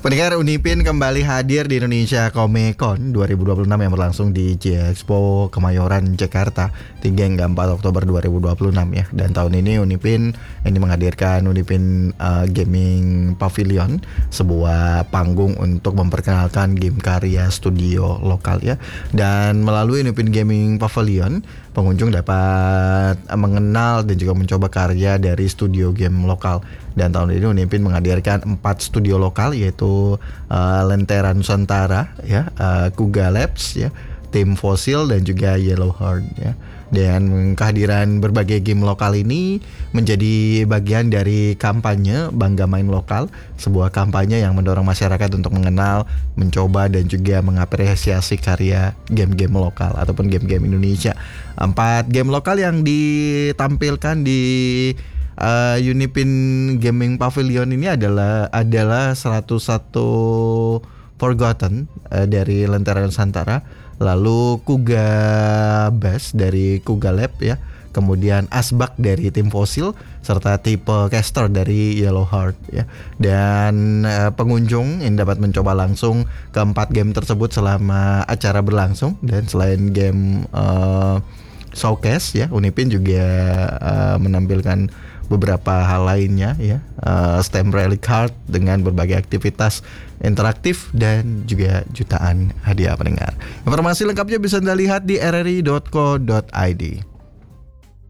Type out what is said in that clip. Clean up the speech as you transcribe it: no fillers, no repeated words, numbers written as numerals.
Pendengar, Unipin kembali hadir di Indonesia Comic-Con 2026 yang berlangsung di J-Expo Kemayoran, Jakarta 3 hingga 4 Oktober 2026 ya. Dan tahun ini Unipin ini menghadirkan Unipin Gaming Pavilion, sebuah panggung untuk memperkenalkan game karya studio lokal ya. Dan melalui Unipin Gaming Pavilion, pengunjung dapat mengenal dan juga mencoba karya dari studio game lokal. Dan tahun ini Unipin menghadirkan 4 studio lokal, yaitu Lentera Nusantara ya, Kuga Labs ya, Tim Fossil dan juga Yellow Heart ya. Dan kehadiran berbagai game lokal ini menjadi bagian dari kampanye Bangga Main Lokal, sebuah kampanye yang mendorong masyarakat untuk mengenal, mencoba dan juga mengapresiasi karya game-game lokal ataupun game-game Indonesia. 4 game lokal yang ditampilkan di Unipin Gaming Pavilion ini adalah 101 Forgotten dari Lentera Nusantara, lalu Kuga Bass dari Kuga Lab ya, kemudian Asbak dari Tim Fossil, serta Tipe Caster dari Yellow Heart ya. Dan pengunjung yang dapat mencoba langsung keempat game tersebut selama acara berlangsung. Dan selain game showcase ya, Unipin juga menampilkan beberapa hal lainnya ya, stamp relic card dengan berbagai aktivitas interaktif dan juga jutaan hadiah pendengar. Informasi lengkapnya bisa Anda lihat di rri.co.id.